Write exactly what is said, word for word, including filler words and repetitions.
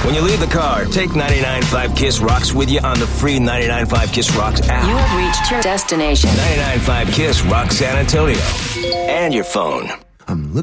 When you leave the car, take ninety-nine point five KISS Rocks with you on the free ninety-nine point five KISS Rocks app. You have reached your destination. ninety-nine point five KISS Rock San Antonio. And your phone. I'm looking.